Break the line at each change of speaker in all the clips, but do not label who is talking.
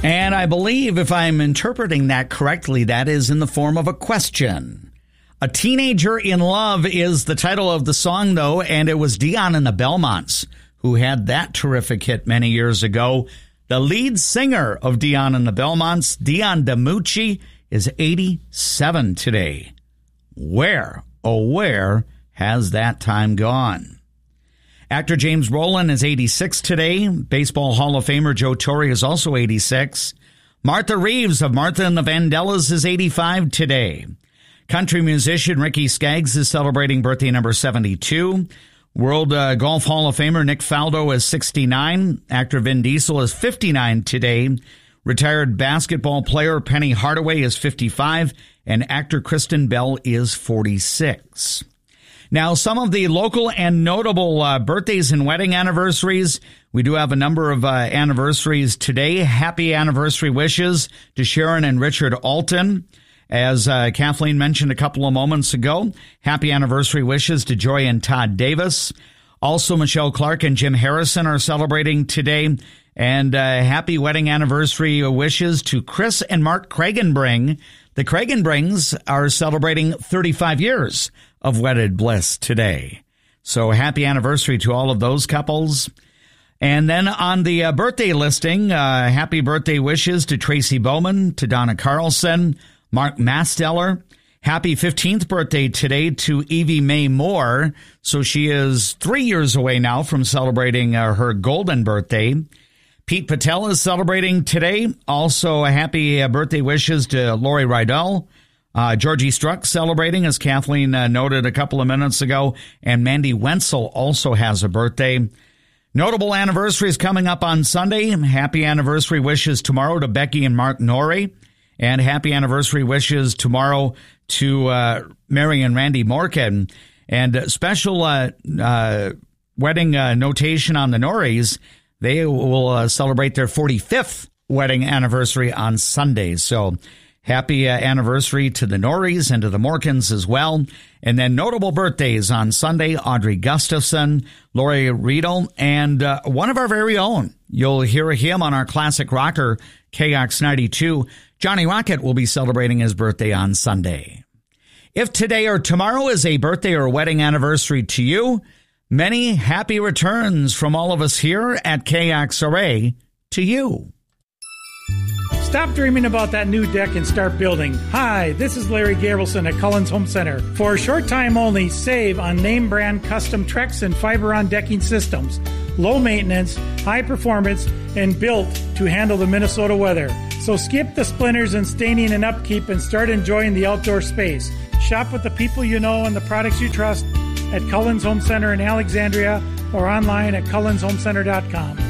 And I believe, if I'm interpreting that correctly, that is in the form of a question. A Teenager in Love is the title of the song, though, and it was Dion and the Belmonts who had that terrific hit many years ago. The lead singer of Dion and the Belmonts, Dion DiMucci, is 87 today. Where, oh where, has that time gone? Actor James Brolin is 86 today. Baseball Hall of Famer Joe Torre is also 86. Martha Reeves of Martha and the Vandellas is 85 today. Country musician Ricky Skaggs is celebrating birthday number 72. World Golf Hall of Famer Nick Faldo is 69. Actor Vin Diesel is 59 today. Retired basketball player Penny Hardaway is 55. And actor Kristen Bell is 46. Now, some of the local and notable birthdays and wedding anniversaries. We do have a number of anniversaries today. Happy anniversary wishes to Sharon and Richard Alton. As Kathleen mentioned a couple of moments ago, happy anniversary wishes to Joy and Todd Davis. Also, Michelle Clark and Jim Harrison are celebrating today. And happy wedding anniversary wishes to Chris and Mark Kragenbring. The Kragenbrings are celebrating 35 years of wedded bliss today. So happy anniversary to all of those couples. And then on the birthday listing, happy birthday wishes to Tracy Bowman, to Donna Carlson, Mark Masteller. Happy 15th birthday today to Evie Mae Moore. So she is 3 years away now from celebrating her golden birthday. Pete Patel is celebrating today. Also, happy birthday wishes to Lori Rydell. Georgie Struck celebrating, as Kathleen noted a couple of minutes ago. And Mandy Wenzel also has a birthday. Notable anniversaries coming up on Sunday. Happy anniversary wishes tomorrow to Becky and Mark Norrie. And happy anniversary wishes tomorrow to Mary and Randy Morgan. And special wedding notation on the Norries. They will celebrate their 45th wedding anniversary on Sunday. So happy anniversary to the Norries and to the Morkins as well. And then notable birthdays on Sunday, Audrey Gustafson, Lori Riedel, and one of our very own. You'll hear him on our classic rocker, KX 92. Johnny Rocket will be celebrating his birthday on Sunday. If today or tomorrow is a birthday or wedding anniversary to you, many happy returns from all of us here at KXRA to you.
Stop dreaming about that new deck and start building. Hi, this is Larry Gabrielson at Cullen's Home Center. For a short time only, save on name brand custom Trex and Fiberon decking systems. Low maintenance, high performance, and built to handle the Minnesota weather. So skip the splinters and staining and upkeep and start enjoying the outdoor space. Shop with the people you know and the products you trust at Cullen's Home Center in Alexandria or online at cullenshomecenter.com.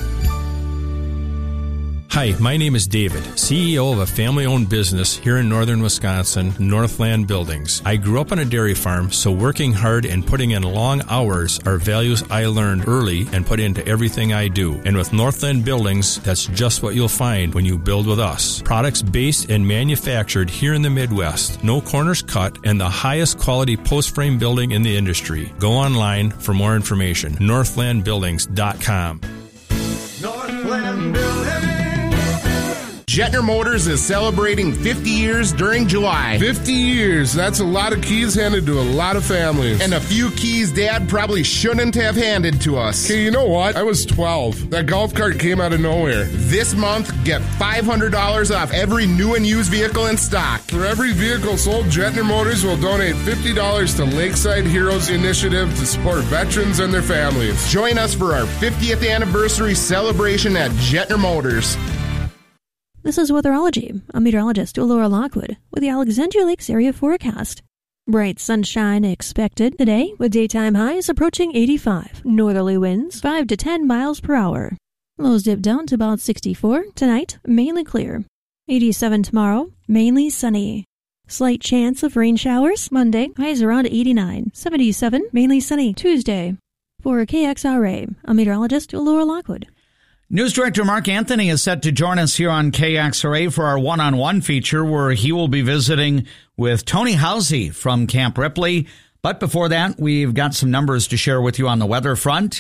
Hi, my name is David, CEO of a family-owned business here in northern Wisconsin, Northland Buildings. I grew up on a dairy farm, so working hard and putting in long hours are values I learned early and put into everything I do. And with Northland Buildings, that's just what you'll find when you build with us. Products based and manufactured here in the Midwest, no corners cut, and the highest quality post-frame building in the industry. Go online for more information. NorthlandBuildings.com.
Northland Buildings. Jetner Motors is celebrating 50 years during July.
50 years. That's a lot of keys handed to a lot of families.
And a few keys Dad probably shouldn't have handed to us.
Hey, you know what? I was 12. That golf cart came out of nowhere.
This month, get $500 off every new and used vehicle in stock.
For every vehicle sold, Jetner Motors will donate $50 to Lakeside Heroes Initiative to support veterans and their families.
Join us for our 50th anniversary celebration at Jetner Motors.
This is Weatherology. I'm meteorologist Laura Lockwood with the Alexandria Lakes area forecast. Bright sunshine expected today with daytime highs approaching 85. Northerly winds 5 to 10 miles per hour. Lows dip down to about 64. Tonight, mainly clear. 87 tomorrow, mainly sunny. Slight chance of rain showers Monday, highs around 89. 77, mainly sunny Tuesday. For KXRA, I'm meteorologist Laura Lockwood.
News Director Mark Anthony is set to join us here on KXRA for our one-on-one feature where he will be visiting with Tony Housey from Camp Ripley. But before that, we've got some numbers to share with you on the weather front.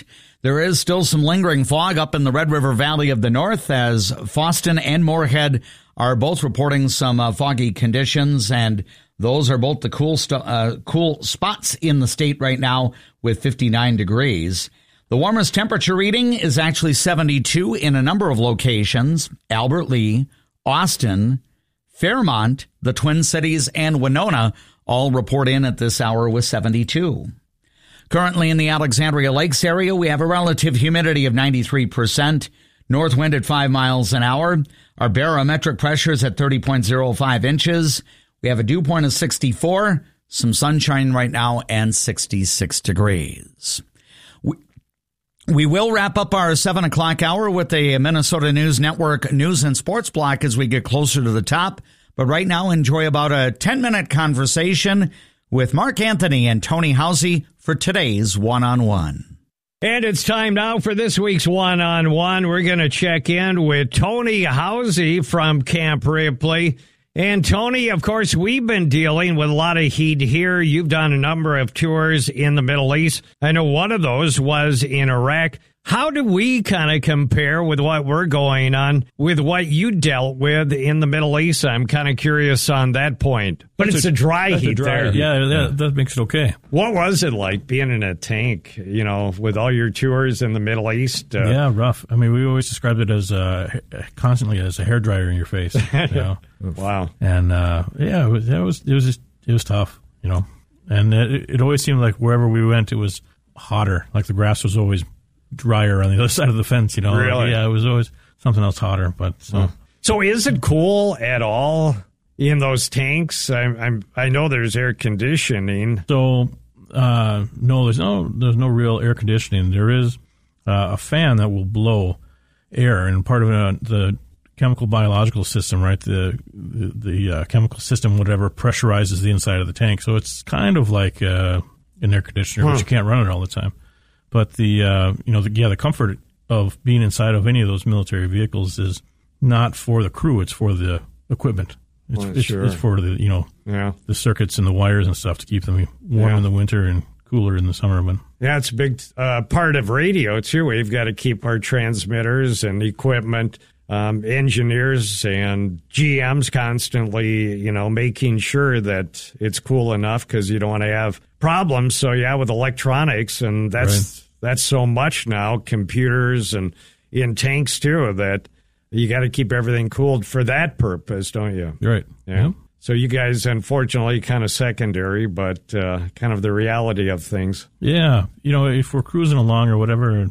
There is still some lingering fog up in the Red River Valley of the North as Foston and Moorhead are both reporting some foggy conditions, and those are both the cool spots in the state right now with 59 degrees. The warmest temperature reading is actually 72 in a number of locations: Albert Lea, Austin, Fairmont, the Twin Cities, and Winona all report in at this hour with 72. Currently in the Alexandria Lakes area, we have a relative humidity of 93%, north wind at 5 miles an hour. Our barometric pressure is at 30.05 inches. We have a dew point of 64, some sunshine right now, and 66 degrees. We will wrap up our 7 o'clock hour with a Minnesota News Network news and sports block as we get closer to the top. But right now, enjoy about a 10-minute conversation with Mark Anthony and Tony Housey for today's One-on-One.
And it's time now for this week's One-on-One. We're going to check in with Tony Housey from Camp Ripley. And Tony, of course, we've been dealing with a lot of heat here. You've done a number of tours in the Middle East. I know one of those was in Iraq. How do we kind of compare with what we're going on with what you dealt with in the Middle East? I'm kind of curious on that point. But it's a dry heat there.
Yeah, that makes it okay.
What was it like being in a tank, with all your tours in the Middle East?
Yeah, rough. I mean, we always described it as constantly as a hairdryer in your face.
Wow.
And it was tough, And it always seemed like wherever we went, it was hotter. Like the grass was always drier on the other side of the fence,
Really?
Yeah, it was always something else hotter. But
so is it cool at all in those tanks? I know there's air conditioning.
So no, there's no real air conditioning. There is a fan that will blow air, and part of the chemical biological system, right? The chemical system, whatever, pressurizes the inside of the tank. So it's kind of like an air conditioner, but you can't run it all the time. But the comfort of being inside of any of those military vehicles is not for the crew; it's for the equipment. It's for the the circuits and the wires and stuff to keep them warm in the winter and cooler in the summer. But
it's a big part of radio too. We've got to keep our transmitters and equipment. Engineers and GMs constantly, making sure that it's cool enough because you don't want to have problems. So with electronics, and that's so much now, computers and in tanks too, that you got to keep everything cooled for that purpose, don't you?
Right.
Yeah. So you guys, unfortunately, kind of secondary, but kind of the reality of things.
Yeah. If we're cruising along or whatever,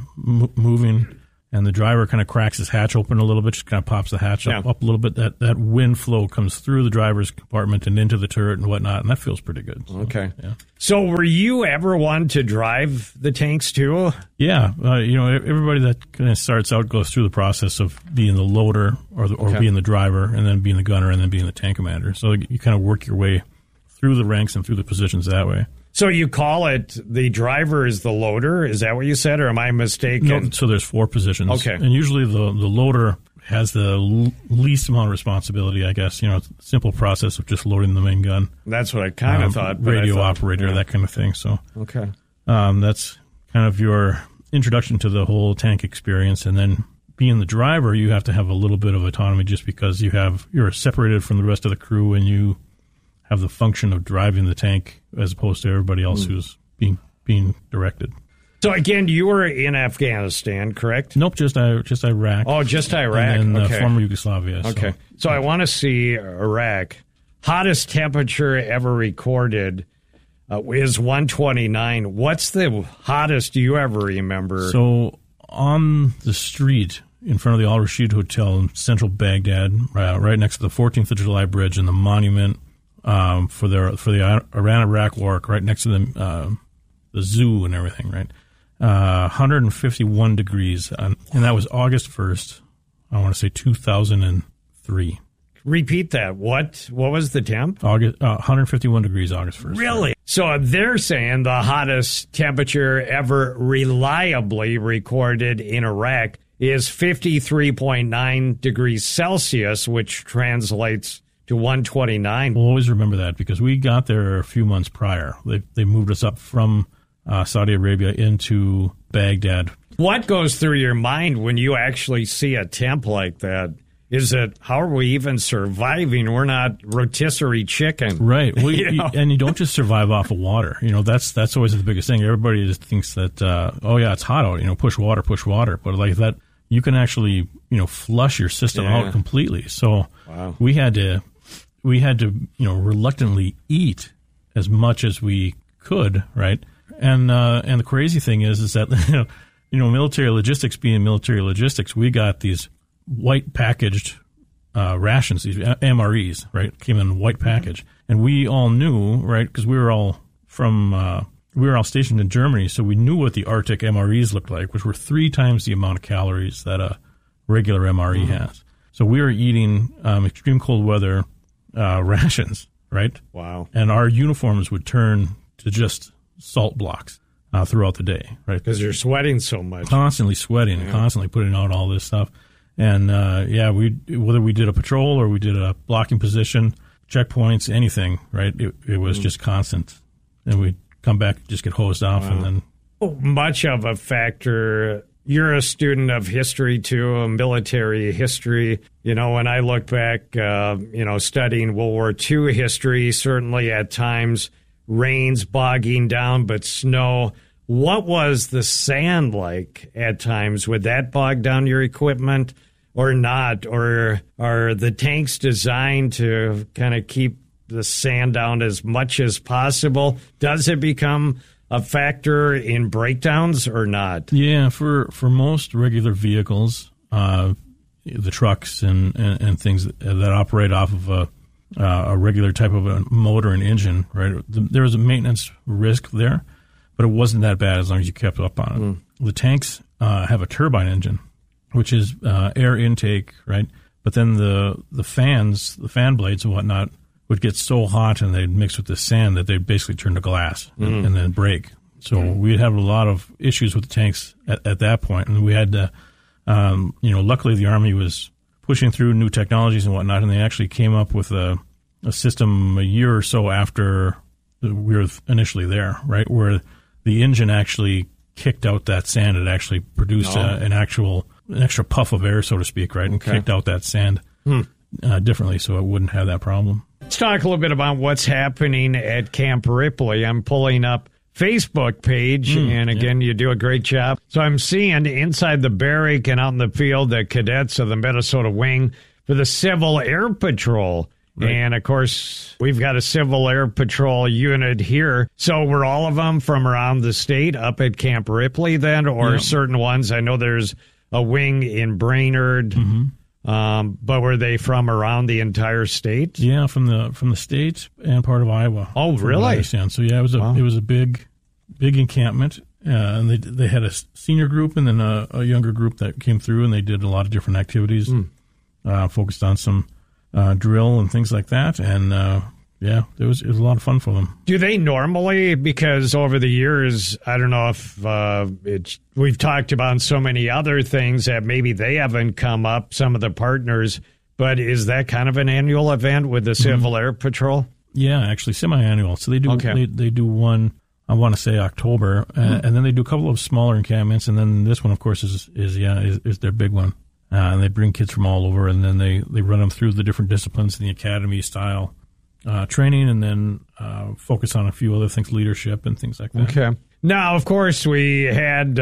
moving, and the driver kind of cracks his hatch open a little bit, just kind of pops the hatch up a little bit. That wind flow comes through the driver's compartment and into the turret and whatnot, and that feels pretty good. So,
okay.
Yeah.
So were you ever one to drive the tanks too?
Yeah. Everybody that kind of starts out goes through the process of being the loader or being the driver, and then being the gunner, and then being the tank commander. So you kind of work your way through the ranks and through the positions that way.
So you call it the driver is the loader? Is that what you said, or am I mistaken?
No, so there's 4 positions.
Okay.
And usually the loader has the least amount of responsibility, I guess. It's a simple process of just loading the main gun.
That's what I kind of thought.
Radio operator, that kind of thing. So
okay.
That's kind of your introduction to the whole tank experience. And then being the driver, you have to have a little bit of autonomy just because you're separated from the rest of the crew, and you have the function of driving the tank as opposed to everybody else who's being directed.
So again, you were in Afghanistan, correct?
Nope, just Iraq.
Oh, just Iraq.
And then
okay.
Former Yugoslavia.
Okay. So I want to see Iraq. Hottest temperature ever recorded is 129. What's the hottest you ever remember?
So on the street in front of the Al Rashid Hotel in central Baghdad, right next to the 14th of July Bridge and the monument for the Iran-Iraq war, right next to the zoo and everything, right? 151 degrees, and that was August 1st, I want to say 2003.
Repeat that. What was the temp?
151 degrees August 1st.
Really? Right? So they're saying the hottest temperature ever reliably recorded in Iraq is 53.9 degrees Celsius, which translates to 129.
We'll always remember that because we got there a few months prior. They moved us up from Saudi Arabia into Baghdad.
What goes through your mind when you actually see a temp like that? Is it, how are we even surviving? We're not rotisserie chicken.
Right. Well, and you don't just survive off of water. That's always the biggest thing. Everybody just thinks that, it's hot out, push water. But like that, you can actually, flush your system out completely. So we had to, reluctantly eat as much as we could, right? And the crazy thing is that, military logistics being military logistics, we got these white packaged rations, these MREs, right? Came in a white package. And we all knew, right, because we were all stationed in Germany, so we knew what the Arctic MREs looked like, which were 3 times the amount of calories that a regular MRE has. So we were eating extreme cold weather rations, right?
Wow.
And our uniforms would turn to just salt blocks throughout the day, right?
Because you're sweating so much.
Constantly sweating and constantly putting out all this stuff. And, whether we did a patrol or we did a blocking position, checkpoints, anything, right, it was just constant. And we'd come back, just get hosed off, and then...
Much of a factor. You're a student of history, too, military history. When I look back, studying World War II history, certainly at times rains bogging down, but snow. What was the sand like at times? Would that bog down your equipment or not? Or are the tanks designed to kind of keep the sand down as much as possible? Does it become a factor in breakdowns or not?
Yeah, for most regular vehicles, the trucks and things that operate off of a regular type of a motor and engine, right? There was a maintenance risk there, but it wasn't that bad as long as you kept up on it. The tanks have a turbine engine, which is air intake, right? But then the fan blades and whatnot would get so hot and they'd mix with the sand that they'd basically turn to glass and then break. So we'd have a lot of issues with the tanks at that point. And we had to, luckily the Army was pushing through new technologies and whatnot, and they actually came up with a system a year or so after we were initially there, right, where the engine actually kicked out that sand. It actually produced an extra puff of air, so to speak, right, and kicked out that sand differently so it wouldn't have that problem.
Let's talk a little bit about what's happening at Camp Ripley. I'm pulling up Facebook page, and again, you do a great job. So I'm seeing inside the barrack and out in the field the cadets of the Minnesota Wing for the Civil Air Patrol. Right. And, of course, we've got a Civil Air Patrol unit here. So were all of them from around the state up at Camp Ripley then, or certain ones? I know there's a wing in Brainerd, but were they from around the entire state?
Yeah, from the state and part of Iowa.
Oh, really?
So yeah, it was a big encampment, and they had a senior group and then a younger group that came through, and they did a lot of different activities, focused on some drill and things like that, and it was a lot of fun for them.
Do they normally, because over the years, I don't know if we've talked about so many other things that maybe they haven't come up, some of the partners, but is that kind of an annual event with the Civil Air Patrol?
Yeah, actually semi-annual. So they do they do one, I want to say October, and then they do a couple of smaller encampments, and then this one, of course, is their big one. And they bring kids from all over, and then they run them through the different disciplines in the academy style training, and then focus on a few other things, leadership and things like that.
Okay. Now, of course, we had,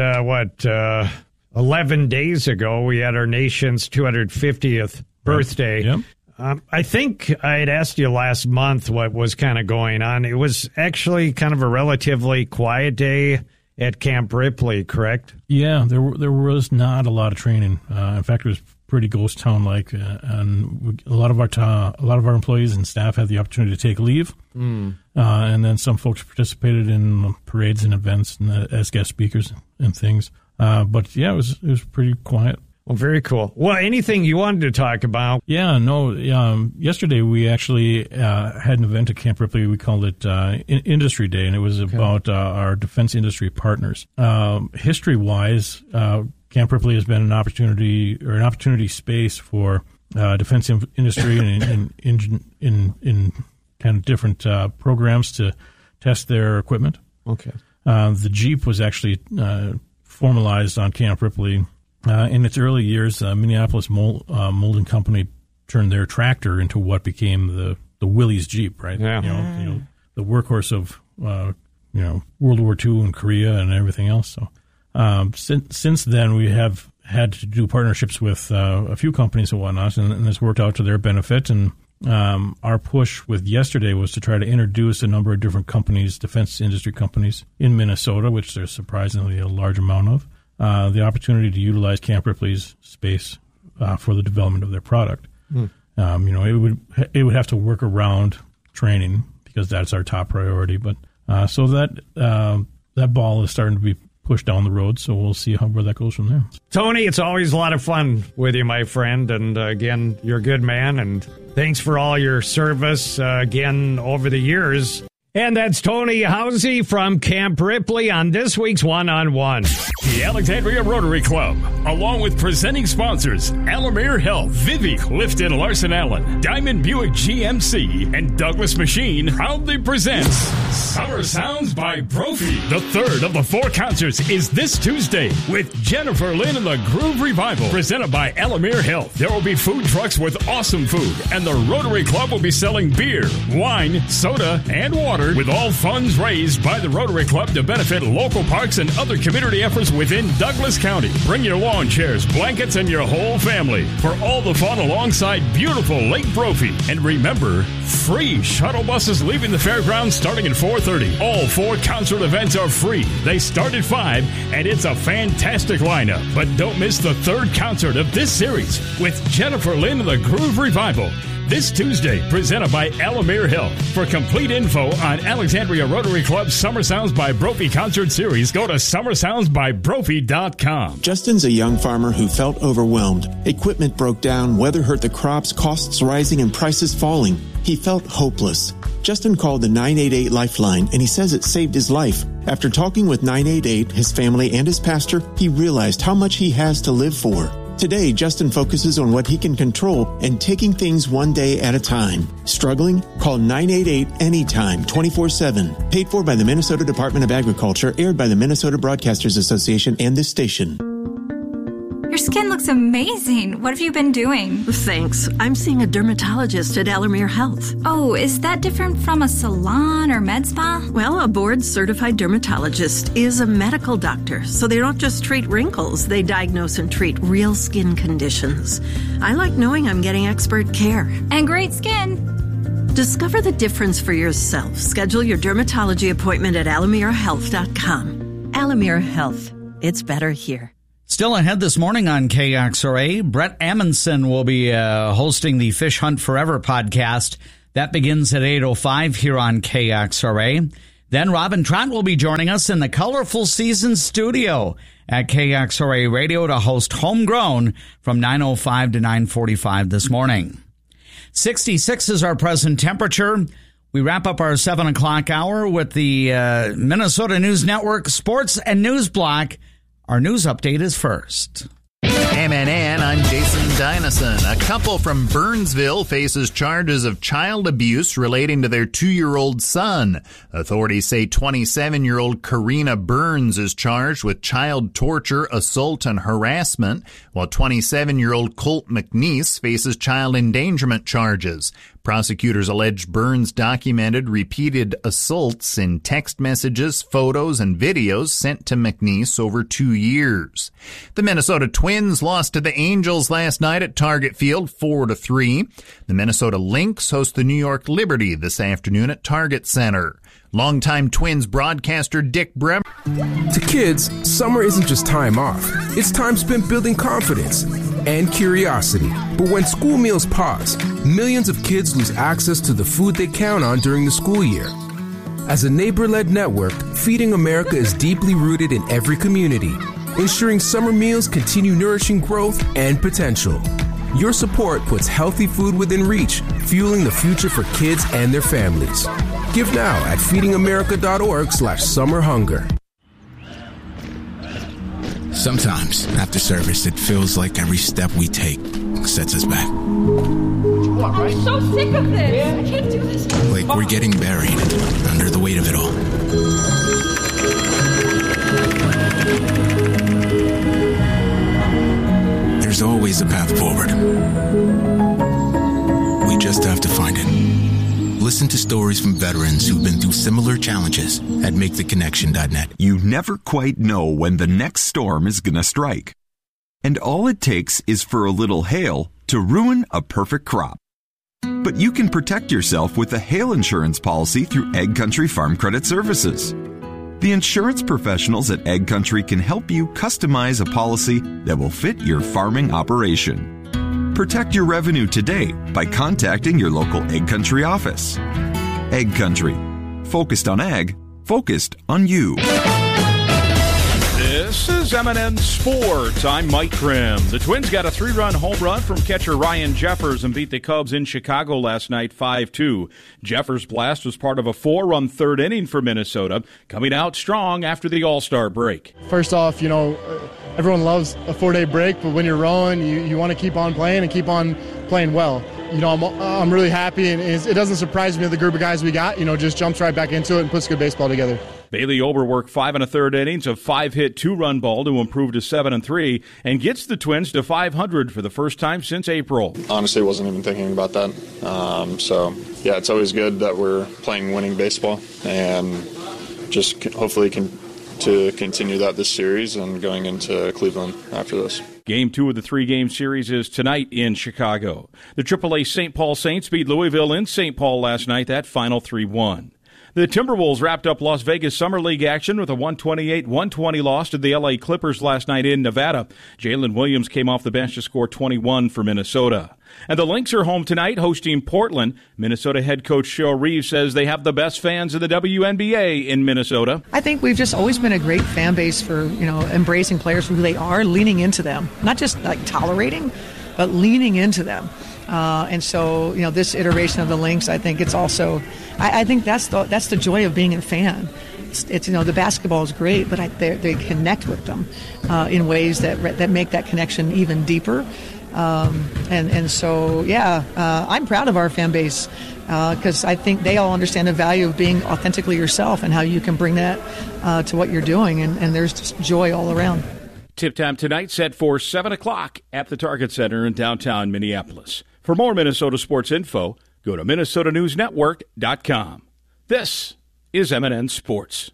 11 days ago, we had our nation's 250th birthday.
Yep.
I think I had asked you last month what was kind of going on. It was actually kind of a relatively quiet day at Camp Ripley, correct?
Yeah, there was not a lot of training. In fact, it was pretty ghost town like, and a lot of our employees and staff had the opportunity to take leave, and then some folks participated in parades and events and, as guest speakers and things. But yeah, it was pretty quiet.
Well, very cool. Well, anything you wanted to talk about?
Yeah, no. Yesterday we actually had an event at Camp Ripley. We called it Industry Day, and it was about our defense industry partners. History-wise, Camp Ripley has been an opportunity space for defense industry and in kind of different programs to test their equipment.
Okay.
The Jeep was actually
formalized on Camp Ripley. In its early years, Minneapolis Molding Company turned their tractor into what became the Willys Jeep, right?
Yeah.
The workhorse of World War II and Korea and everything else. So since then, we have had to do partnerships with a few companies and whatnot, and it's worked out to their benefit. And our push with yesterday was to try to introduce a number of different companies, defense industry companies in Minnesota, which there's surprisingly a large amount of, the opportunity to utilize Camp Ripley's space for the development of their product. It would have to work around training because that's our top priority. But so that ball is starting to be pushed down the road, so we'll see where that goes from there.
Tony, it's always a lot of fun with you, my friend, and again, you're a good man, and thanks for all your service again over the years. And that's Tony Housey from Camp Ripley on this week's One-on-One.
The Alexandria Rotary Club, along with presenting sponsors Alamere Health, Vivi, Clifton Larson Allen, Diamond Buick GMC, and Douglas Machine, proudly presents Summer Sounds by Brophy. The third of the 4 concerts is this Tuesday with Jennifer Lynn and the Groove Revival, presented by Alamere Health. There will be food trucks with awesome food, and the Rotary Club will be selling beer, wine, soda, and water, with all funds raised by the Rotary Club to benefit local parks and other community efforts within Douglas County. Bring your lawn chairs, blankets, and your whole family for all the fun alongside beautiful Lake Brophy. And remember, free shuttle buses leaving the fairgrounds starting at 4:30. All 4 concert events are free. They start at 5, and it's a fantastic lineup. But don't miss the 3rd concert of this series with Jennifer Lynn and the Groove Revival. This Tuesday, presented by Alamere Health. For complete info on Alexandria Rotary Club's Summer Sounds by Brophy concert series, go to summersoundsbybrophy.com.
Justin's a young farmer who felt overwhelmed. Equipment broke down, weather hurt the crops, costs rising, and prices falling. He felt hopeless. Justin called the 988 Lifeline, and he says it saved his life. After talking with 988, his family, and his pastor, he realized how much he has to live for. Today, Justin focuses on what he can control and taking things one day at a time. Struggling? Call 988 anytime, 24/7. Paid for by the Minnesota Department of Agriculture, aired by the Minnesota Broadcasters Association and this station.
Your skin looks amazing. What have you been doing?
Thanks. I'm seeing a dermatologist at Alamere Health.
Oh, is that different from a salon or med spa?
Well, a board-certified dermatologist is a medical doctor, so they don't just treat wrinkles. They diagnose and treat real skin conditions. I like knowing I'm getting expert care.
And great skin.
Discover the difference for yourself. Schedule your dermatology appointment at alamerehealth.com. Alamere Health. It's better here.
Still ahead this morning on KXRA, Brett Amundsen will be hosting the Fish Hunt Forever podcast. That begins at 8:05 here on KXRA. Then Robin Trott will be joining us in the Colorful Seasons studio at KXRA Radio to host Homegrown from 9:05 to 9:45 this morning. 66 is our present temperature. We wrap up our 7 o'clock hour with the Minnesota News Network Sports and News Block. Our news update is first.
MNN, I'm Jason Dynison. A couple from Burnsville faces charges of child abuse relating to their 2-year-old son. Authorities say 27-year-old Karina Burns is charged with child torture, assault, and harassment, while 27-year-old Colt McNeese faces child endangerment charges. Prosecutors allege Burns documented repeated assaults in text messages, photos, and videos sent to McNeese over 2 years. The Minnesota Twins lost to the Angels last night at Target Field 4-3. The Minnesota Lynx host the New York Liberty this afternoon at Target Center. Longtime Twins broadcaster Dick Bremer.
To kids, summer isn't just time off. It's time spent building confidence and curiosity. But when school meals pause, millions of kids lose access to the food they count on during the school year. As a neighbor-led network, Feeding America is deeply rooted in every community, ensuring summer meals continue nourishing growth and potential. Your support puts healthy food within reach, fueling the future for kids and their families. Give now at feedingamerica.org/summerhunger.
Sometimes, after service, it feels like every step we take sets us back.
I'm so sick of this. I can't do this.
Like we're getting buried under the weight of it all. There's always a path forward. We just have to find it. Listen to stories from veterans who've been through similar challenges at MakeTheConnection.net.
You never quite know when the next storm is going to strike. And all it takes is for a little hail to ruin a perfect crop. But you can protect yourself with a hail insurance policy through Egg Country Farm Credit Services. The insurance professionals at Egg Country can help you customize a policy that will fit your farming operation. Protect your revenue today by contacting your local Egg Country office. Egg Country. Focused on ag, focused on you.
This is M&N Sports. I'm Mike Grimm. The Twins got a 3-run home run from catcher Ryan Jeffers and beat the Cubs in Chicago last night 5-2. Jeffers' blast was part of a 4-run third inning for Minnesota, coming out strong after the All-Star break.
First off, everyone loves a 4-day break, but when you're rolling, you want to keep on playing and keep on playing well. I'm really happy, and it doesn't surprise me that the group of guys we got, just jumps right back into it and puts good baseball together.
Bailey Ober worked 5 1/3 innings of 5-hit 2-run ball to improve to 7-3 and gets the Twins to 500 for the first time since April.
Honestly, wasn't even thinking about that. It's always good that we're playing winning baseball and just hopefully to continue that this series and going into Cleveland after this.
Game 2 of the 3-game series is tonight in Chicago. The AAA St. Paul Saints beat Louisville in St. Paul last night, that final 3-1. The Timberwolves wrapped up Las Vegas Summer League action with a 128-120 loss to the LA Clippers last night in Nevada. Jalen Williams came off the bench to score 21 for Minnesota. And the Lynx are home tonight hosting Portland. Minnesota head coach Cheryl Reeves says they have the best fans in the WNBA in Minnesota.
I think we've just always been a great fan base for, embracing players for who they are, leaning into them, not just tolerating, but leaning into them. And so, this iteration of the Lynx, I think it's also, I think that's the joy of being a fan. It's the basketball is great, but they connect with them in ways that make that connection even deeper. I'm proud of our fan base because I think they all understand the value of being authentically yourself and how you can bring that to what you're doing, and there's just joy all around.
Tip time tonight set for 7 o'clock at the Target Center in downtown Minneapolis. For more Minnesota sports info, go to MinnesotaNewsNetwork.com. This is M&N Sports.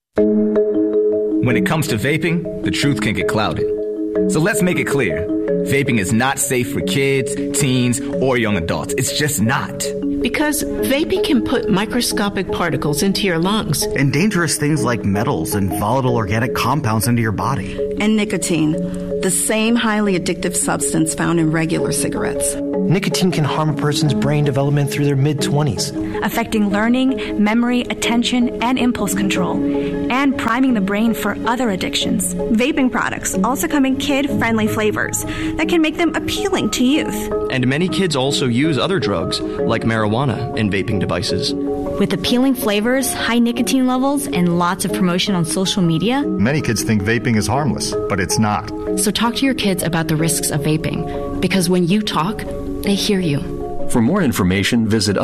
When it comes to vaping, the truth can get clouded. So let's make it clear. Vaping is not safe for kids, teens, or young adults. It's just not.
Because vaping can put microscopic particles into your lungs.
And dangerous things like metals and volatile organic compounds into your body.
And nicotine, the same highly addictive substance found in regular cigarettes.
Nicotine can harm a person's brain development through their mid-20s,
affecting learning, memory, attention, and impulse control, and priming the brain for other addictions.
Vaping products also come in kid-friendly flavors that can make them appealing to youth.
And many kids also use other drugs, like marijuana, in vaping devices.
With appealing flavors, high nicotine levels, and lots of promotion on social media,
many kids think vaping is harmless, but it's not.
So talk to your kids about the risks of vaping, because when you talk, they hear you.
For more information, visit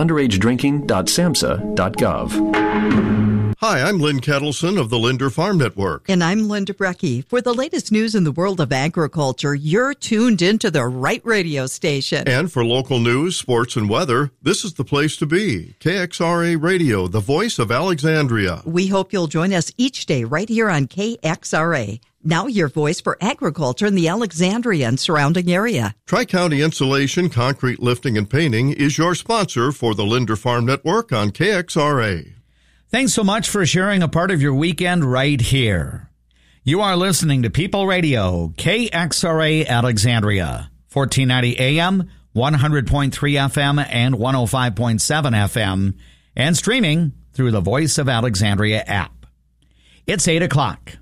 underagedrinking.samhsa.gov.
Hi, I'm Lynn Kettleson of the Linder Farm Network.
And I'm Linda Brecky. For the latest news in the world of agriculture, you're tuned into the right radio station.
And for local news, sports, and weather, this is the place to be. KXRA Radio, the voice of Alexandria.
We hope you'll join us each day right here on KXRA. Now your voice for agriculture in the Alexandria and surrounding area.
Tri-County Insulation, Concrete Lifting and Painting is your sponsor for the Linder Farm Network on KXRA.
Thanks so much for sharing a part of your weekend right here. You are listening to People Radio, KXRA Alexandria, 1490 AM, 100.3 FM, and 105.7 FM, and streaming through the Voice of Alexandria app. It's 8 o'clock.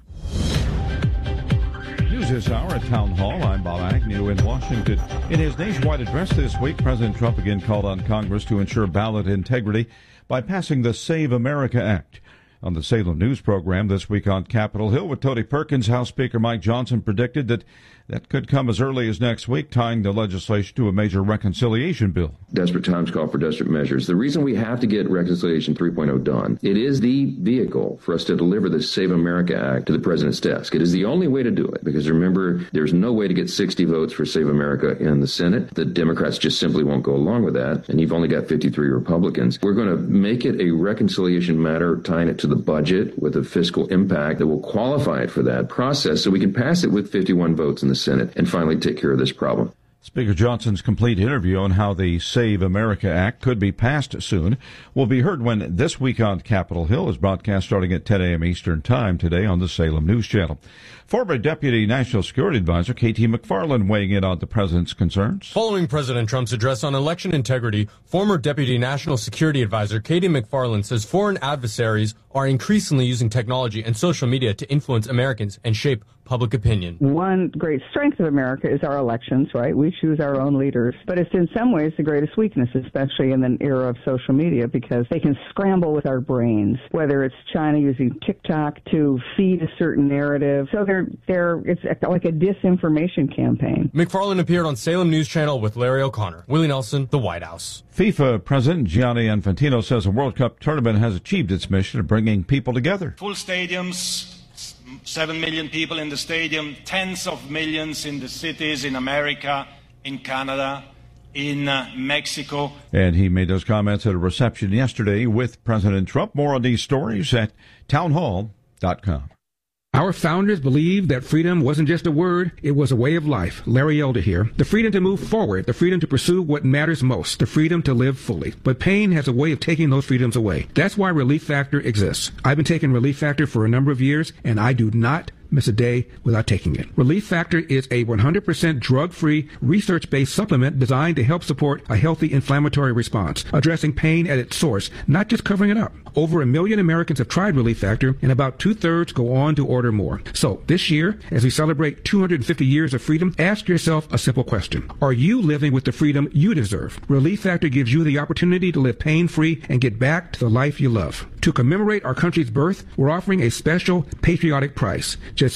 This hour at Town Hall. I'm Bob Agnew in Washington. In his nationwide address this week, President Trump again called on Congress to ensure ballot integrity by passing the Save America Act. On the Salem News program this week on Capitol Hill with Tony Perkins, House Speaker Mike Johnson predicted that could come as early as next week, tying the legislation to a major reconciliation bill.
Desperate times call for desperate measures. The reason we have to get Reconciliation 3.0 done, it is the vehicle for us to deliver the Save America Act to the president's desk. It is the only way to do it, because remember, there's no way to get 60 votes for Save America in the Senate. The Democrats just simply won't go along with that, and you've only got 53 Republicans. We're going to make it a reconciliation matter, tying it to the budget with a fiscal impact that will qualify it for that process so we can pass it with 51 votes in the Senate and finally take care of this problem.
Speaker Johnson's complete interview on how the Save America Act could be passed soon will be heard when This Week on Capitol Hill is broadcast starting at 10 a.m. Eastern Time today on the Salem News Channel. Former Deputy National Security Advisor K.T. McFarland weighing in on the president's concerns.
Following President Trump's address on election integrity, former Deputy National Security Advisor K.T. McFarland says foreign adversaries are increasingly using technology and social media to influence Americans and shape public opinion.
One great strength of America is our elections, right? We choose our own leaders. But it's in some ways the greatest weakness, especially in the era of social media, because they can scramble with our brains, whether it's China using TikTok to feed a certain narrative. So it's like a disinformation campaign.
McFarland appeared on Salem News Channel with Larry O'Connor. Willie Nelson, The White House.
FIFA President Gianni Infantino says the World Cup tournament has achieved its mission of bringing people together.
Full stadiums, 7 million people in the stadium, tens of millions in the cities in America, in Canada, in Mexico.
And he made those comments at a reception yesterday with President Trump. More on these stories at townhall.com.
Our founders believed that freedom wasn't just a word, it was a way of life. Larry Elder here. The freedom to move forward, the freedom to pursue what matters most, the freedom to live fully. But pain has a way of taking those freedoms away. That's why Relief Factor exists. I've been taking Relief Factor for a number of years, and I do not miss a day without taking it. Relief Factor is a 100% drug-free, research-based supplement designed to help support a healthy inflammatory response, addressing pain at its source, not just covering it up. Over 1 million Americans have tried Relief Factor, and about 2/3 go on to order more. So this year, as we celebrate 250 years of freedom, ask yourself a simple question. Are you living with the freedom you deserve? Relief Factor gives you the opportunity to live pain-free and get back to the life you love. To commemorate our country's birth, we're offering a special patriotic price, just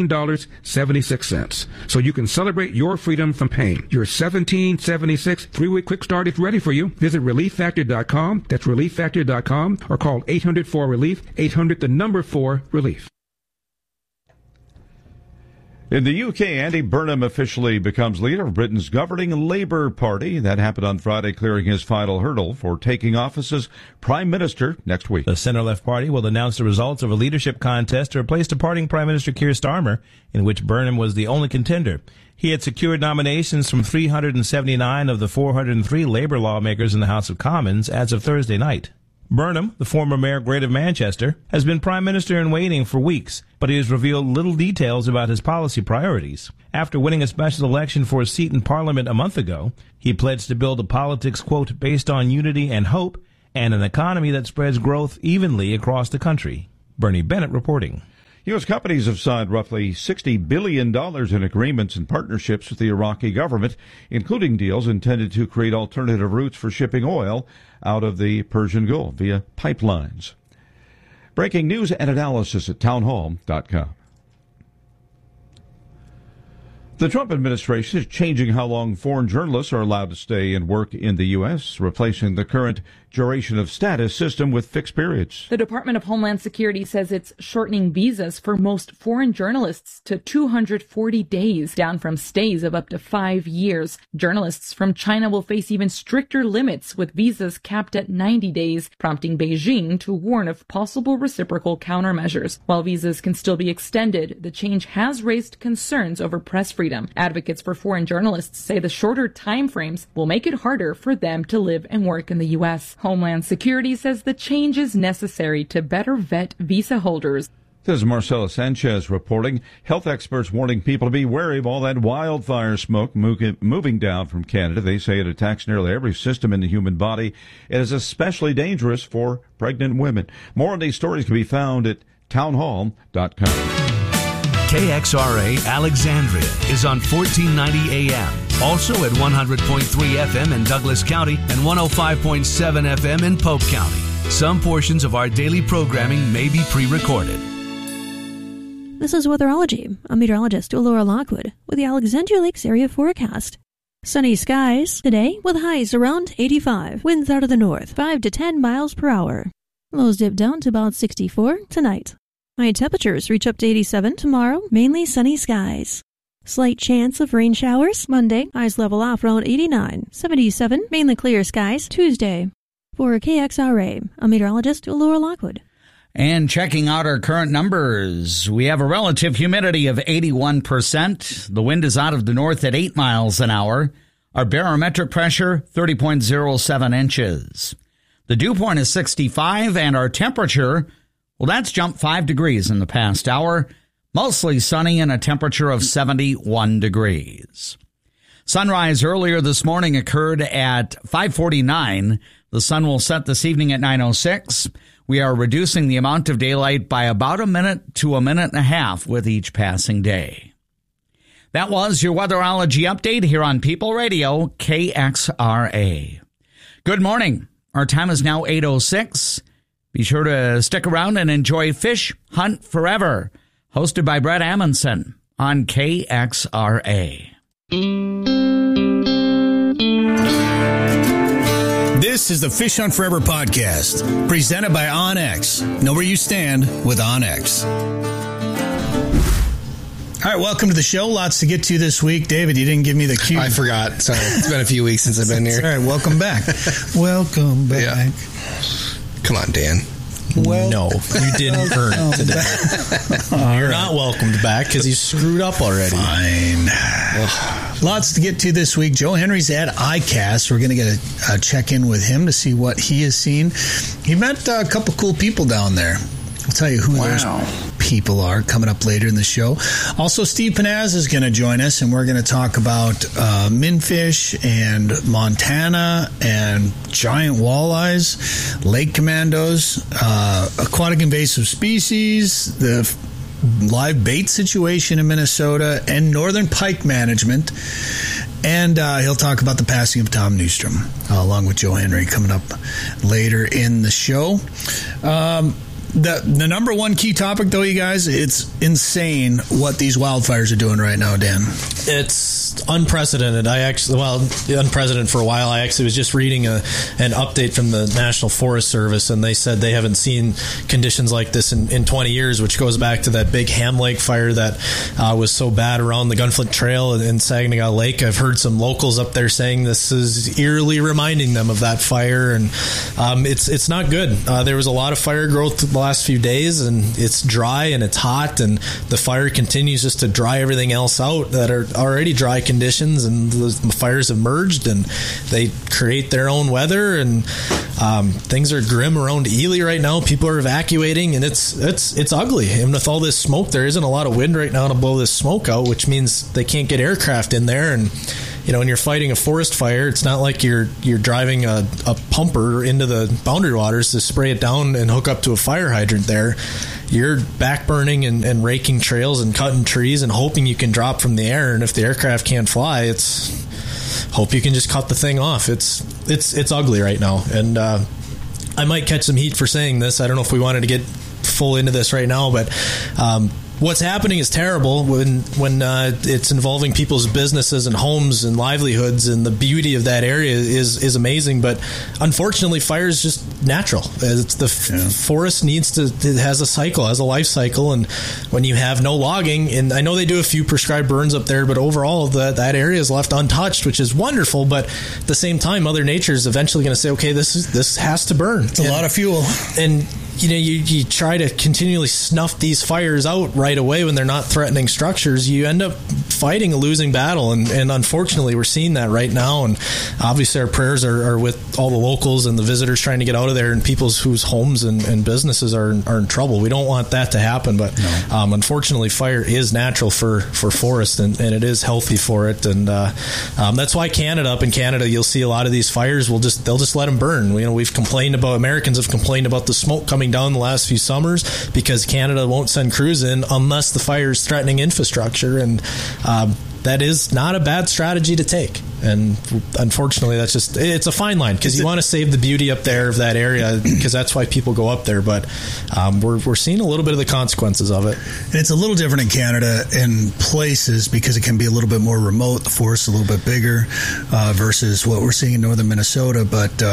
$17.76. So you can celebrate your freedom from pain. Your $17.76 3-week quick start is ready for you. Visit ReliefFactor.com. That's ReliefFactor.com, or call 800-4-RELIEF, 800-4-RELIEF.
In the UK, Andy Burnham officially becomes leader of Britain's governing Labour Party. That happened on Friday, clearing his final hurdle for taking office as Prime Minister next week.
The centre-left party will announce the results of a leadership contest to replace departing Prime Minister Keir Starmer, in which Burnham was the only contender. He had secured nominations from 379 of the 403 Labour lawmakers in the House of Commons as of Thursday night. Burnham, the former mayor of Greater Manchester, has been Prime Minister in waiting for weeks, but he has revealed little details about his policy priorities. After winning a special election for a seat in Parliament a month ago, he pledged to build a politics, quote, based on unity and hope, and an economy that spreads growth evenly across the country. Bernie Bennett reporting.
U.S. companies have signed roughly $60 billion in agreements and partnerships with the Iraqi government, including deals intended to create alternative routes for shipping oil out of the Persian Gulf via pipelines. Breaking news and analysis at townhall.com. The Trump administration is changing how long foreign journalists are allowed to stay and work in the U.S., replacing the current duration of status system with fixed periods.
The Department of Homeland Security says it's shortening visas for most foreign journalists to 240 days, down from stays of up to 5 years. Journalists from China will face even stricter limits, with visas capped at 90 days, prompting Beijing to warn of possible reciprocal countermeasures. While visas can still be extended, the change has raised concerns over press freedom. Advocates for foreign journalists say the shorter time frames will make it harder for them to live and work in the U.S. Homeland Security says the change is necessary to better vet visa holders.
This is Marcela Sanchez reporting. Health experts warning people to be wary of all that wildfire smoke moving down from Canada. They say it attacks nearly every system in the human body. It is especially dangerous for pregnant women. More on these stories can be found at townhall.com.
KXRA Alexandria is on 1490 AM. Also at 100.3 FM in Douglas County and 105.7 FM in Pope County. Some portions of our daily programming may be pre-recorded.
This is Weatherology. I'm meteorologist Laura Lockwood with the Alexandria Lakes area forecast. Sunny skies today with highs around 85. Winds out of the north, 5 to 10 miles per hour. Lows dip down to about 64 tonight. High temperatures reach up to 87 tomorrow, mainly sunny skies. Slight chance of rain showers Monday. Highs level off around 89. 77, mainly clear skies Tuesday. For KXRA, I'm meteorologist Laura Lockwood.
And checking out our current numbers, we have a relative humidity of 81%. The wind is out of the north at 8 miles an hour. Our barometric pressure, 30.07 inches. The dew point is 65, and our temperature, well, that's jumped 5 degrees in the past hour. Mostly sunny and a temperature of 71 degrees. Sunrise earlier this morning occurred at 5:49. The sun will set this evening at 9:06. We are reducing the amount of daylight by about a minute to a minute and a half with each passing day. That was your Weatherology update here on People Radio, KXRA. Good morning. Our time is now 8:06. Be sure to stick around and enjoy Fish Hunt Forever, hosted by Brett Amundson on KXRA.
This is the Fish Hunt Forever podcast, presented by OnX. Know where you stand with OnX. All right, welcome to the show. Lots to get to this week. David, you didn't give me the cue.
I forgot. Sorry. It's been a few weeks since I've been here.
All right, welcome back. Welcome back.
Yeah. Come on, Dan. No, you didn't earn it today. You're not welcomed back because you screwed up already.
Fine. Lots to get to this week. Joe Henry's at ICAST. We're going to get a check-in with him to see what he has seen. He met a couple cool people down there. I'll tell you who those people are coming up later in the show. Also, Steve Panaz is going to join us, and we're going to talk about minfish and Montana and giant walleyes, lake commandos, aquatic invasive species, the live bait situation in Minnesota, and northern pike management. And he'll talk about the passing of Tom Newstrom, along with Joe Henry, coming up later in the show. The number one key topic, though, you guys, it's insane what these wildfires are doing right now, Dan.
It's unprecedented. Unprecedented for a while. I actually was just reading an update from the National Forest Service, and they said they haven't seen conditions like this in 20 years, which goes back to that big Ham Lake fire that was so bad around the Gunflint Trail in Saginaw Lake. I've heard some locals up there saying this is eerily reminding them of that fire, and it's not good. There was a lot of fire growth the last few days, and it's dry and it's hot, and the fire continues just to dry everything else out that are already dry conditions, and the fires have merged and they create their own weather, and things are grim around Ely right now. People are evacuating, and it's ugly. And with all this smoke, there isn't a lot of wind right now to blow this smoke out, which means they can't get aircraft in there. And you know, when you're fighting a forest fire, it's not like you're driving a pumper into the boundary waters to spray it down and hook up to a fire hydrant there. You're backburning and raking trails and cutting trees and hoping you can drop from the air. And if the aircraft can't fly, it's hope you can just cut the thing off. It's ugly right now. And I might catch some heat for saying this. I don't know if we wanted to get full into this right now, but what's happening is terrible when it's involving people's businesses and homes and livelihoods, and the beauty of that area is amazing. But unfortunately, fire is just natural. It's forest has a life cycle, and when you have no logging, and I know they do a few prescribed burns up there, but overall that area is left untouched, which is wonderful. But at the same time, Mother Nature is eventually going to say, okay, this has to burn.
It's a lot of fuel,
and you try to continually snuff these fires out right away when they're not threatening structures. You end up fighting a losing battle, and unfortunately we're seeing that right now. And obviously our prayers are with all the locals and the visitors trying to get out of there, and people whose homes and businesses are in trouble. We don't want that to happen, but unfortunately fire is natural for forest, and it is healthy for it. And that's why up in Canada you'll see a lot of these fires they'll just let them burn. Americans have complained about the smoke coming down the last few summers because Canada won't send crews in unless the fire is threatening infrastructure, and that is not a bad strategy to take. And unfortunately, it's a fine line, because you want to save the beauty up there of that area, because that's why people go up there. But we're seeing a little bit of the consequences of it.
And it's a little different in Canada in places, because it can be a little bit more remote, the forest a little bit bigger, versus what we're seeing in northern Minnesota.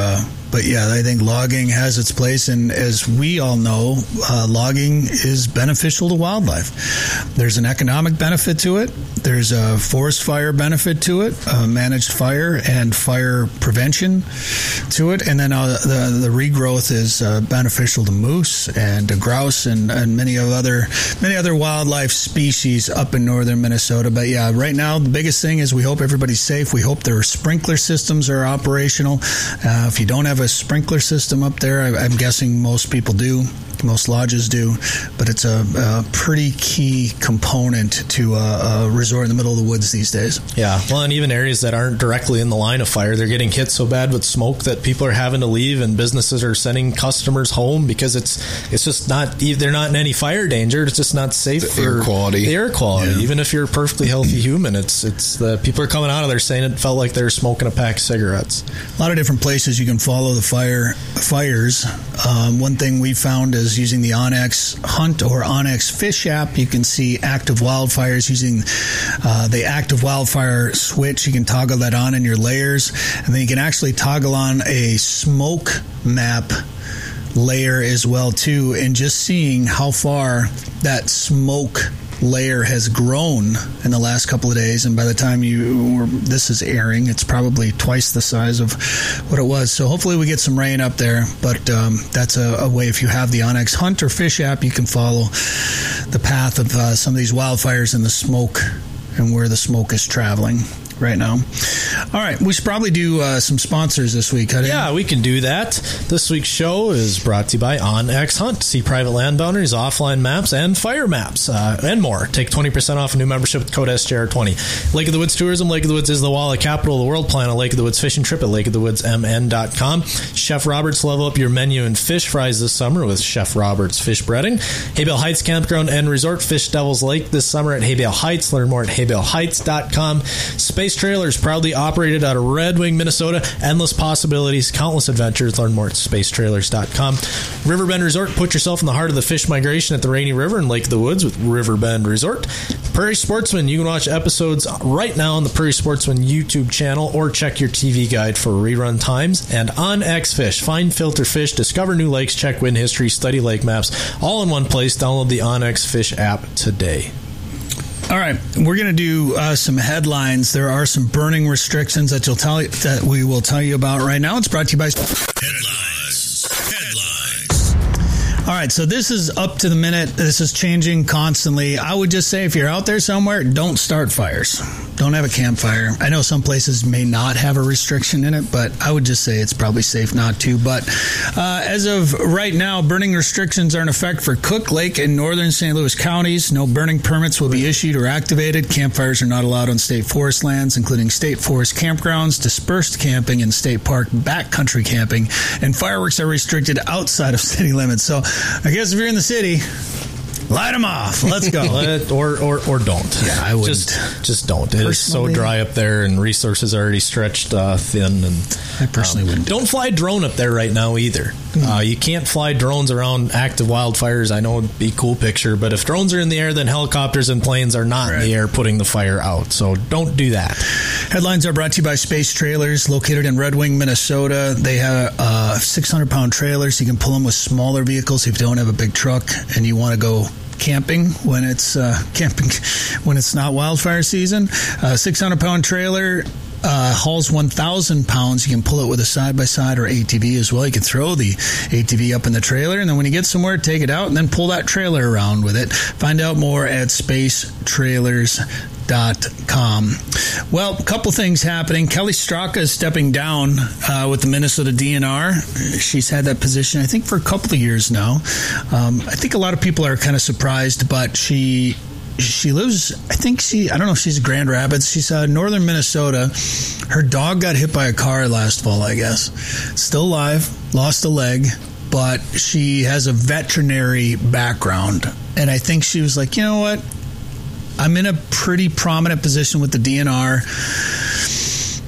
But yeah, I think logging has its place, and as we all know, logging is beneficial to wildlife. There's an economic benefit to it. There's a forest fire benefit to it, managed fire and fire prevention to it, and then the regrowth is beneficial to moose and to grouse and many other wildlife species up in northern Minnesota. But yeah, right now the biggest thing is we hope everybody's safe. We hope their sprinkler systems are operational. If you don't have a sprinkler system up there, I'm guessing most people do. Most lodges do, but it's a pretty key component to a resort in the middle of the woods these days.
Yeah, well, and even areas that aren't directly in the line of fire, they're getting hit so bad with smoke that people are having to leave, and businesses are sending customers home because it's just not, they're not in any fire danger. It's just not safe for
air quality.
The air quality, yeah. Even if you're a perfectly healthy human, it's the people are coming out of there saying it felt like they were smoking a pack of cigarettes.
A lot of different places you can follow the fires. One thing we found is using the OnX Hunt or OnX Fish app, you can see active wildfires using the active wildfire switch. You can toggle that on in your layers, and then you can actually toggle on a smoke map layer as well too, and just seeing how far that smoke layer has grown in the last couple of days, and by the time this is airing, it's probably twice the size of what it was. So hopefully we get some rain up there, but that's a way. If you have the OnX Hunt or Fish app, you can follow the path of some of these wildfires and the smoke and where the smoke is traveling right now. All right, we should probably do some sponsors this week.
Yeah, we can do that. This week's show is brought to you by OnX Hunt. See private land boundaries, offline maps, and fire maps, and more. Take 20% off a new membership with code SJR20. Lake of the Woods Tourism. Lake of the Woods is the walleye capital of the world. Plan a Lake of the Woods fishing trip at lakeofthewoodsmn.com. Chef Roberts, level up your menu in fish fries this summer with Chef Roberts Fish Breading. Haybale Heights Campground and Resort. Fish Devil's Lake this summer at Haybale Heights. Learn more at haybaleheights.com. Space Trailers, proudly operated out of Red Wing, Minnesota. Endless possibilities, countless adventures. Learn more at spacetrailers.com. Riverbend Resort, put yourself in the heart of the fish migration at the Rainy River and Lake of the Woods with Riverbend Resort. Prairie Sportsman, you can watch episodes right now on the Prairie Sportsman YouTube channel, or check your TV guide for rerun times. And OnX Fish, find, filter fish, discover new lakes, check wind history, study lake maps, all in one place. Download the OnX Fish app today.
All right, we're going to do some headlines. There are some burning restrictions that we will tell you about right now. It's brought to you by Headlines. All right, so this is up to the minute. This is changing constantly. I would just say, if you're out there somewhere, don't start fires. Don't have a campfire. I know some places may not have a restriction in it, but I would just say it's probably safe not to. But as of right now, burning restrictions are in effect for Cook, Lake, and northern St. Louis counties. No burning permits will be issued or activated. Campfires are not allowed on state forest lands, including state forest campgrounds, dispersed camping, and state park backcountry camping. And fireworks are restricted outside of city limits. So I guess if you're in the city, light them off. Let's go.
or don't.
Yeah, I wouldn't.
Just don't. It is so dry up there, and resources are already stretched thin. And
I personally wouldn't.
Don't fly a drone up there right now either. You can't fly drones around active wildfires. I know it'd be a cool picture, but if drones are in the air, then helicopters and planes are not in the air putting the fire out. So don't do that.
Headlines are brought to you by Space Trailers, located in Red Wing, Minnesota. They have 600-pound trailers. You can pull them with smaller vehicles if you don't have a big truck and you want to go camping when it's not wildfire season. 600-pound trailer hauls 1,000 pounds. You can pull it with a side-by-side or ATV as well. You can throw the ATV up in the trailer, and then when you get somewhere, take it out and then pull that trailer around with it. Find out more at spacetrailers.com. Well, a couple things happening. Kelly Straka is stepping down with the Minnesota DNR. She's had that position, I think, for a couple of years now. I think a lot of people are kind of surprised, but she lives, I don't know if she's Grand Rapids. She's northern Minnesota. Her dog got hit by a car last fall, I guess. Still alive, lost a leg, but she has a veterinary background. And I think she was like, you know what? I'm in a pretty prominent position with the DNR.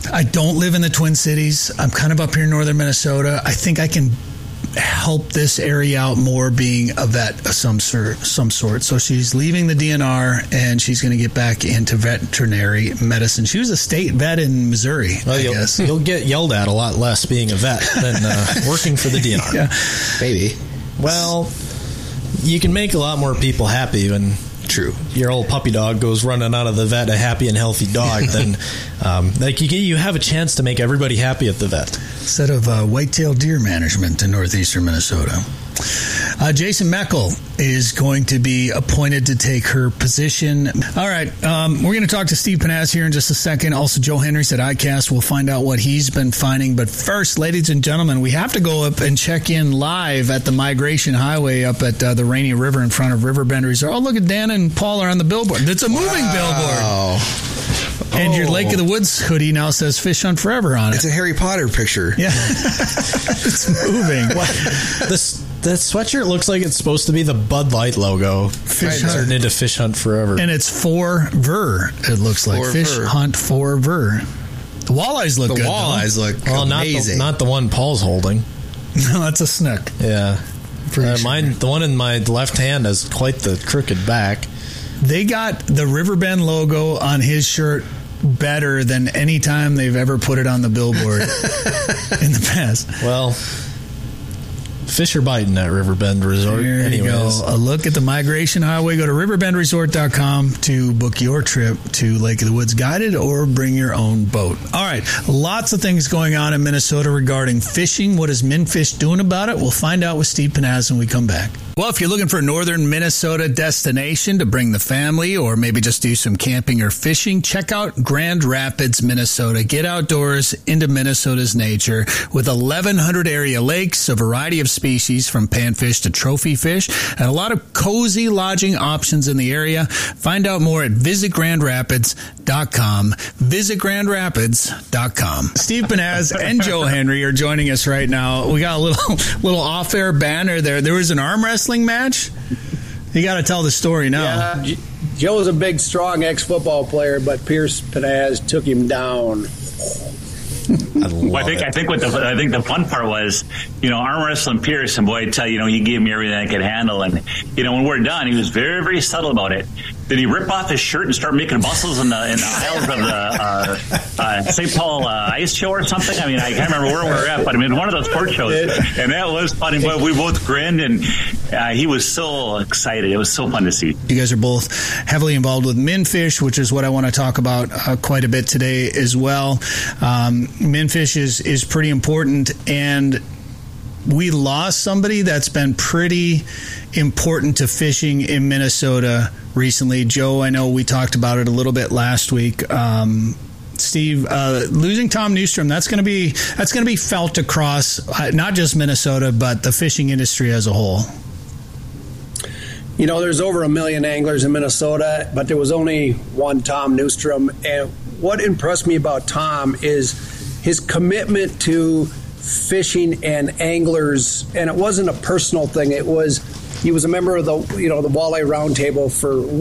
I don't live in the Twin Cities. I'm kind of up here in northern Minnesota. I think I can help this area out more being a vet of some sort. So she's leaving the DNR and she's going to get back into veterinary medicine. She was a state vet in Missouri, I guess.
You'll get yelled at a lot less being a vet than working for the DNR.
Yeah.
Maybe. Well, you can make a lot more people happy when your old puppy dog goes running out of the vet a happy and healthy dog. Then you have a chance to make everybody happy at the vet.
Instead of white-tailed deer management in northeastern Minnesota. Jason Meckel is going to be appointed to take her position. All right, we're going to talk to Steve Panaz here in just a second. Also, Joe Henry's at ICAST. We'll find out what he's been finding. But first, ladies and gentlemen, we have to go up and check in live at the Migration Highway up at the Rainy River in front of Riverbend Resort. Oh, look at Dan and Paul are on the billboard. It's a moving billboard. And your Lake of the Woods hoodie now says Fish Hunt Forever on it.
It's a Harry Potter picture.
Yeah. It's moving.
That sweatshirt looks like it's supposed to be the Bud Light logo. Turning into Fish Hunt Forever.
And it's forever, it looks like. Fish Hunt Forever. The walleyes look good.
The walleyes look amazing.
Not the one Paul's holding.
No, that's a snook.
Yeah. The one in my left hand has quite the crooked back.
They got the Riverbend logo on his shirt better than any time they've ever put it on the billboard in the past.
Well, fish are biting at Riverbend Resort.
There you go. A look at the Migration Highway. Go to riverbendresort.com to book your trip to Lake of the Woods guided or bring your own boat. All right. Lots of things going on in Minnesota regarding fishing. What is MinFish doing about it? We'll find out with Steve Panaz when we come back. Well, if you're looking for a northern Minnesota destination to bring the family or maybe just do some camping or fishing, check out Grand Rapids, Minnesota. Get outdoors into Minnesota's nature with 1,100 area lakes, a variety of species from panfish to trophy fish, and a lot of cozy lodging options in the area. Find out more at visitgrandrapids.com. Visitgrandrapids.com. Steve Panaz and Joe Henry are joining us right now. We got a little off-air banner there. There was an arm wrestling match. You got to tell the story now.
Yeah, Joe's a big, strong ex-football player, but Pierce Panaz took him down.
I think the fun part was, arm wrestling Pierce, and boy, I tell you, he gave me everything I could handle, and when we're done, he was very, very subtle about it. Did he rip off his shirt and start making bustles in the aisles of the St. Paul Ice Show or something? I mean, I can't remember where we were at, but one of those sports shows, and that was funny. But we both grinned, and he was so excited. It was so fun to see.
You guys are both heavily involved with MinFish, which is what I want to talk about quite a bit today as well. MinFish is pretty important, and we lost somebody that's been pretty important to fishing in Minnesota recently. Joe, I know we talked about it a little bit last week. Steve, losing Tom Newstrom, that's going to be felt across not just Minnesota, but the fishing industry as a whole.
There's over 1 million anglers in Minnesota, but there was only one Tom Newstrom. And what impressed me about Tom is his commitment to fishing and anglers, and it wasn't a personal thing. He was a member of the Walleye Roundtable for